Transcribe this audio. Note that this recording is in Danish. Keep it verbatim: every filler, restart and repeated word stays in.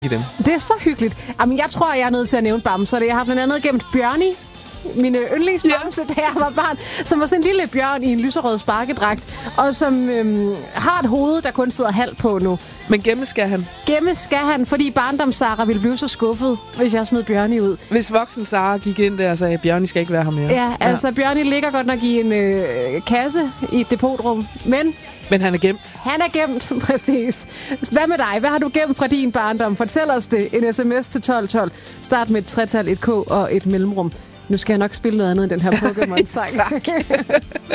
i dem. Det er så hyggeligt. Jamen, jeg tror, jeg er nødt til at nævne bamser. Jeg har blandt andet gemt Bjørni, min yndlingsbamse, yeah. da jeg var barn, som var sådan en lille bjørn i en lyserød sparkedragt, og som øhm, har et hoved, der kun sidder halvt på nu. Men gemme skal han? Gemme skal han, fordi barndoms-Sara ville blive så skuffet, hvis jeg smed Bjørni ud. Hvis voksen Sara gik ind der og sagde, at Bjørni skal ikke være her mere. Ja, altså ja. Bjørni ligger godt nok i en øh, kasse i et depotrum, men... Men han er gemt. Han er gemt, præcis. Hvad med dig? Hvad har du gemt fra din barndom? Fortæl os det. En sms til tolv tolv. Start med et tretal, et K og et mellemrum. Nu skal jeg nok spille noget andet end den her Pokémon-sang. Tak.